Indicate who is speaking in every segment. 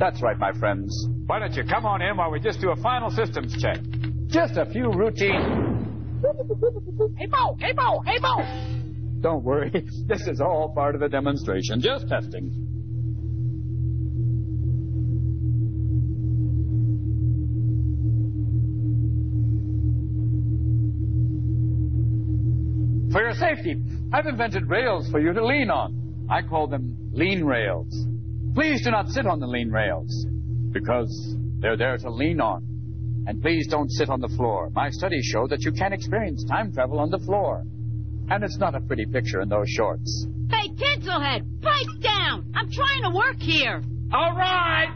Speaker 1: That's right, my friends. Why don't you come on in while we just do a final systems check? Just a few routine... Hey, Bo! Hey, Bo! Hey, Bo! Don't worry. This is all part of the demonstration. Just testing. For your safety, I've invented rails for you to lean on. I call them lean rails. Please do not sit on the lean rails, because they're there to lean on. And please don't sit on the floor. My studies show that you can experience time travel on the floor. And it's not a pretty picture in those shorts.
Speaker 2: Hey, Tinselhead, pipe down! I'm trying to work here.
Speaker 1: All right!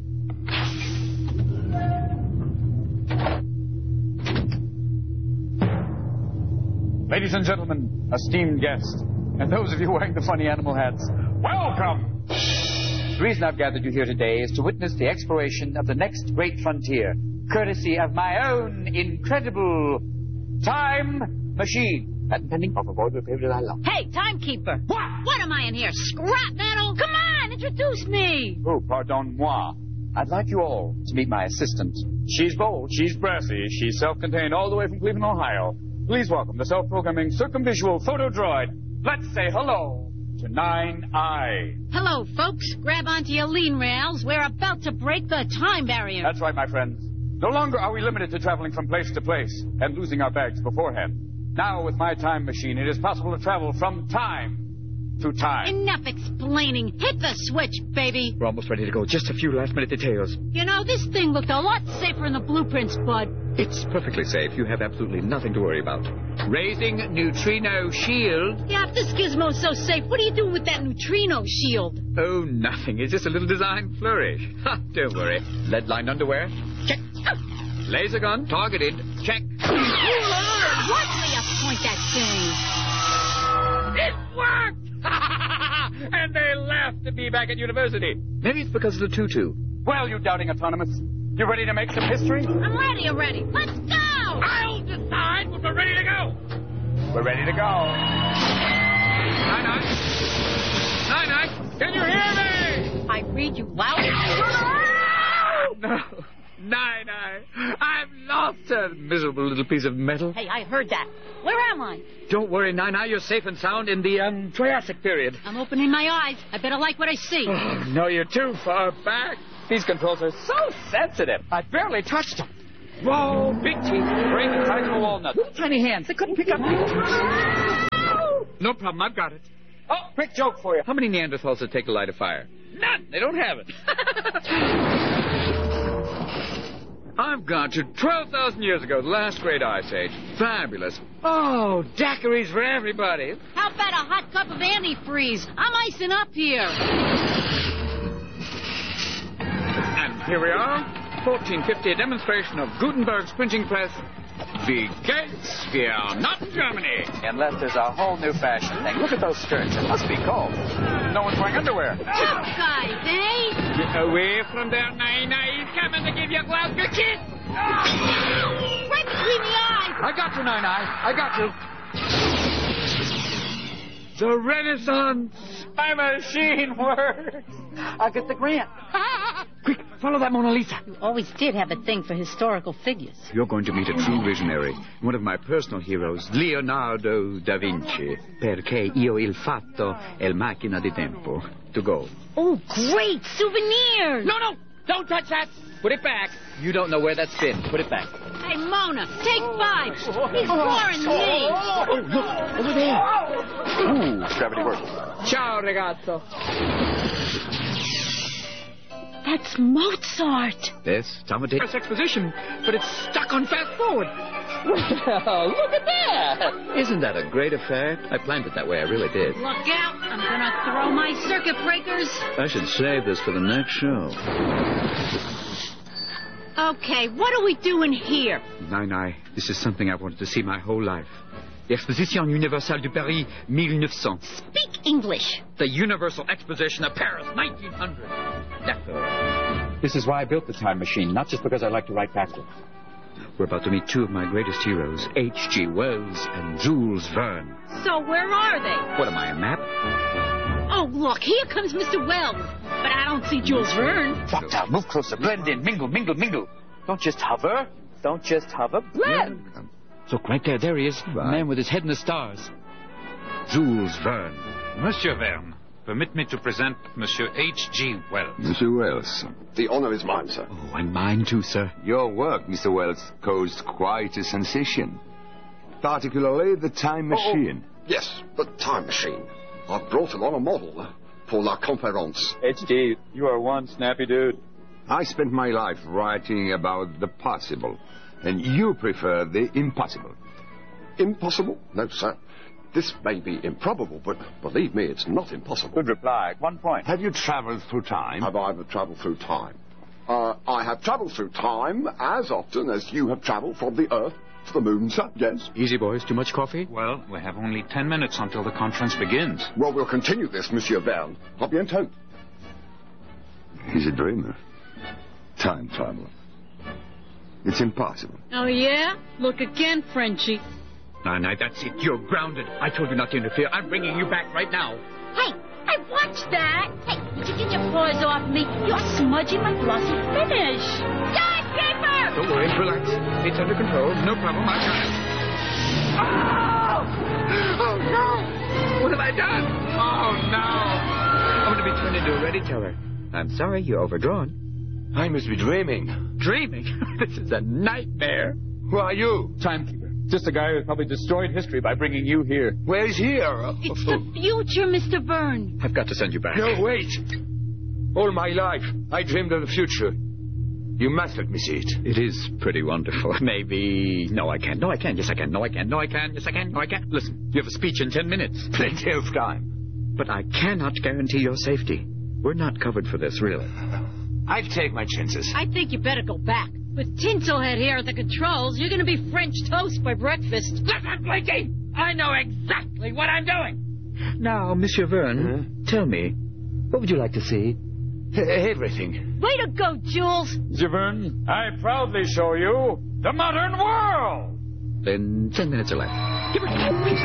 Speaker 1: Ladies and gentlemen, esteemed guests, and those of you wearing the funny animal hats, welcome! The reason I've gathered you here today is to witness the exploration of the next great frontier, courtesy of my own incredible time machine.
Speaker 2: Hey, timekeeper. What am I in here, scrap metal? Come on, introduce me.
Speaker 1: Oh, pardon-moi. I'd like you all to meet my assistant. She's bold, she's brassy, she's self-contained all the way from Cleveland, Ohio. Please welcome the self-programming circumvisual photo droid. Let's say hello to 9-Eye.
Speaker 2: Hello, folks. Grab onto your lean rails. We're about to break the time barrier.
Speaker 1: That's right, my friends. No longer are we limited to traveling from place to place and losing our bags beforehand. Now, with my time machine, it is possible to travel from time to time.
Speaker 2: Enough explaining. Hit the switch, baby.
Speaker 3: We're almost ready to go. Just a few last-minute details.
Speaker 2: You know, this thing looked a lot safer in the blueprints, Bud.
Speaker 3: It's perfectly safe. You have absolutely nothing to worry about. Raising neutrino shield.
Speaker 2: Yeah, if this gizmo's so safe, what are you doing with that neutrino shield?
Speaker 3: Oh, nothing. It's just a little design flourish. Ha, don't worry. Lead-lined underwear? Check. Laser gun targeted. Check.
Speaker 2: Oh, Lord, watch me point that thing.
Speaker 3: It worked! And they laughed at me back at university. Maybe it's because of the tutu.
Speaker 1: Well, you doubting autonomous, you ready to make some history?
Speaker 2: I'm ready already. Let's go!
Speaker 3: I'll decide when we're ready to go.
Speaker 1: We're ready to go.
Speaker 3: Nine-Eye? Nine-Eye, can you hear me?
Speaker 2: I read you loud.
Speaker 3: No. Nine-Eye, I've lost her miserable little piece of metal.
Speaker 2: Hey, I heard that. Where am I?
Speaker 3: Don't worry, Nine-Eye, you're safe and sound in the Triassic period.
Speaker 2: I'm opening my eyes. I better like what I see.
Speaker 3: Oh, no, you're too far back.
Speaker 1: These controls are so sensitive. I barely touched them.
Speaker 3: Whoa, big teeth.
Speaker 1: Brain the size of a walnut.
Speaker 3: Little tiny hands. They couldn't pick up. No problem, I've got it.
Speaker 1: Oh, quick joke for you.
Speaker 3: How many Neanderthals did it take to light a fire? None. They don't have it. I've gone to 12,000 years ago, the last great ice age. Fabulous. Oh, daiquiris for everybody.
Speaker 2: How about a hot cup of antifreeze? I'm icing up here.
Speaker 3: And here we are, 1450, a demonstration of Gutenberg's printing press. Wie geht's? We are not in Germany.
Speaker 1: Unless there's a whole new fashion thing. Look at those skirts. It must be cold. No one's wearing underwear.
Speaker 2: Tough guys, eh?
Speaker 3: Get away from there, Nine-Eye. He's coming to give you a Glasgow kiss.
Speaker 2: Right between the eyes.
Speaker 1: I got you, Nine-Eye. I got you.
Speaker 3: The Renaissance.
Speaker 1: My machine works. I'll get the grant.
Speaker 3: Quick, follow that Mona Lisa.
Speaker 2: You always did have a thing for historical figures.
Speaker 3: You're going to meet a true visionary, one of my personal heroes, Leonardo da Vinci. Perché io il fatto è la macchina di tempo. To go.
Speaker 2: Oh, great souvenirs.
Speaker 3: No, don't touch that. Put it back. You don't know where that's been. Put it back.
Speaker 2: Hey, Mona, take 5. He's scoring me.
Speaker 3: Oh, look, over there.
Speaker 1: Ooh, gravity works.
Speaker 3: Ciao, ragazzo.
Speaker 2: That's Mozart.
Speaker 3: Yes, simultaneous exposition, but it's stuck on fast forward.
Speaker 1: Well, look at that.
Speaker 3: Isn't that a great affair? I planned it that way, I really did.
Speaker 2: Look out, I'm gonna throw my circuit breakers.
Speaker 3: I should save this for the next show.
Speaker 2: Okay, what are we doing here?
Speaker 3: Nine-Eye, this is something I've wanted to see my whole life. The Exposition Universelle de Paris, 1900.
Speaker 2: Speak English.
Speaker 3: The Universal Exposition of Paris, 1900. D'accord.
Speaker 1: This is why I built the time machine, not just because I like to write backwards.
Speaker 3: We're about to meet two of my greatest heroes, H.G. Wells and Jules Verne.
Speaker 2: So where are they?
Speaker 3: What am I, a map?
Speaker 2: Oh, look, here comes Mr. Wells. But I don't see Jules Verne.
Speaker 1: Doctor, move closer. Blend in. Mingle, mingle, mingle. Don't just hover. Don't just hover. Blend.
Speaker 3: Yeah.
Speaker 1: Look, right there. There he is.
Speaker 3: Right.
Speaker 1: The man with his head in the stars.
Speaker 3: Jules Verne.
Speaker 4: Monsieur Verne, permit me to present Monsieur H.G. Wells.
Speaker 3: Monsieur Wells.
Speaker 5: The honor is mine, sir.
Speaker 1: Oh, and mine too, sir.
Speaker 3: Your work, Mr. Wells, caused quite a sensation. Particularly the time machine.
Speaker 5: Yes, the time machine. I brought along a model for La Conférence.
Speaker 1: H.G., you are one snappy dude.
Speaker 3: I spent my life writing about the possible, and you prefer the impossible.
Speaker 5: Impossible? No, sir. This may be improbable, but believe me, it's not impossible.
Speaker 1: Good reply. At one point.
Speaker 3: Have you traveled through time?
Speaker 5: Have I ever traveled through time? I have traveled through time as often as you have traveled from the Earth to the moon, sir. Yes.
Speaker 1: Easy, boys. Too much coffee?
Speaker 4: Well, we have only 10 minutes until the conference begins.
Speaker 5: Well, we'll continue this, Monsieur Verne. A bientôt.
Speaker 3: He's a dreamer. Time travel. It's impossible.
Speaker 2: Oh, yeah? Look again, Frenchie.
Speaker 1: No, that's it. You're grounded. I told you not to interfere. I'm bringing you back right now.
Speaker 2: Hey, I watched that. Hey, did you get your paws off me? You're smudging my glossy finish. Timekeeper!
Speaker 1: Don't worry. Relax. It's under control. No problem. I got it. Oh, no. What have I done? Oh, no. I'm going to be turned into a ready teller. I'm sorry you're overdrawn.
Speaker 3: I must be dreaming.
Speaker 1: Dreaming? This is a nightmare.
Speaker 3: Who are you?
Speaker 1: Timekeeper. Just a guy who probably destroyed history by bringing you here.
Speaker 3: Where's here?
Speaker 2: It's the future, Mr. Verne.
Speaker 1: I've got to send you back.
Speaker 3: No, wait. All my life, I dreamed of the future. You must let me see it.
Speaker 1: It is pretty wonderful. Maybe... No, I can't. No, I can. Yes, I can. No, I can. No, I can. Yes, I can. No, I can't. Listen, you have a speech in 10 minutes.
Speaker 3: Plenty of time.
Speaker 1: But I cannot guarantee your safety. We're not covered for this, really.
Speaker 3: I'll take my chances.
Speaker 2: I think you better go back. With Tinselhead here at the controls, you're going to be French toast by breakfast.
Speaker 1: Listen, Blinky! I know exactly what I'm doing. Now, Monsieur Verne, tell me, what would you like to see?
Speaker 3: Everything.
Speaker 2: Way to go, Jules.
Speaker 1: Monsieur Verne, I proudly show you the modern world. Then 10 minutes are left. Give it to me,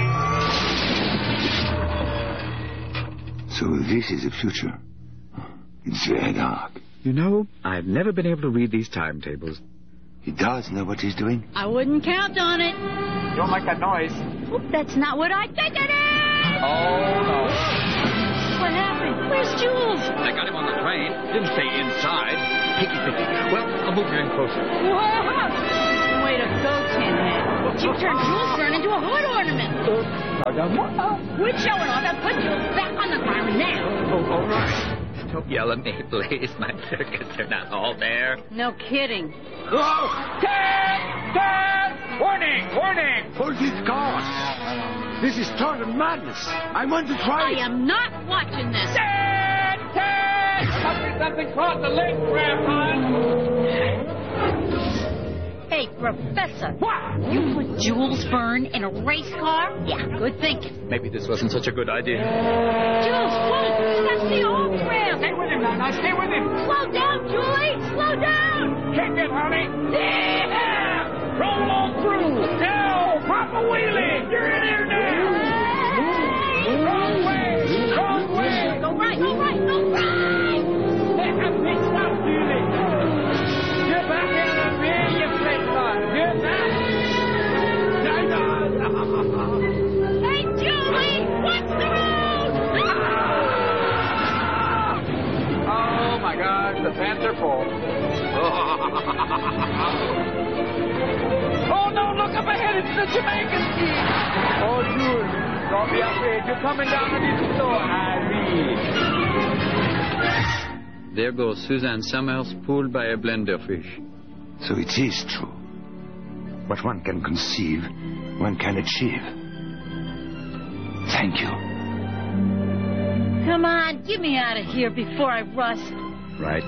Speaker 1: please.
Speaker 3: So this is the future. It's very dark.
Speaker 1: You know, I've never been able to read these timetables.
Speaker 3: He does know what he's doing.
Speaker 2: I wouldn't count on it.
Speaker 1: Don't make that noise.
Speaker 2: Oop, that's not what I think it is.
Speaker 1: Oh, no.
Speaker 2: What happened? Where's Jules?
Speaker 1: I got him on the train. Didn't stay inside. Picky. Well, I'll move you in closer.
Speaker 2: Whoa! Way to go, Tinhead. You turned Jules Verne into a heart ornament. Quit showing off and put Jules back on the ground now.
Speaker 1: Oh, all right. Don't yell at me, please, my circus. They're not all there.
Speaker 2: No kidding.
Speaker 1: Oh! Ted! Warning!
Speaker 3: Hold this car. This is total madness. I want to try
Speaker 2: I am not watching this.
Speaker 1: Ted! There must be something caught in the lake, Grandpa.
Speaker 2: Hey, Professor.
Speaker 1: What?
Speaker 2: You put Jules Verne in a race car? Yeah, good thinking.
Speaker 1: Maybe this wasn't such a good idea.
Speaker 2: Jules, wait! That's the off-ramp!
Speaker 1: Stay with him, Nana. Stay with him.
Speaker 2: Slow down, Julie! Slow down!
Speaker 1: Kick it, honey. Yeah! Roll on through. Now, pop a wheelie. You're in here now. Wrong way.
Speaker 2: Go right!
Speaker 1: Hey, stop, Julie. Get back in the rear, you flintlock. Get back.
Speaker 2: Hey, Julie! Watch the road!
Speaker 1: Oh, my gosh, the pants are full. Oh, no, look up ahead. It's the Jamaican ski. Oh, Jules, don't be afraid. You're coming down to this store, Irene. There goes Suzanne Summers, pulled by a blenderfish.
Speaker 3: So it is true. What one can conceive, one can achieve. Thank you.
Speaker 2: Come on, get me out of here before I rust.
Speaker 1: Right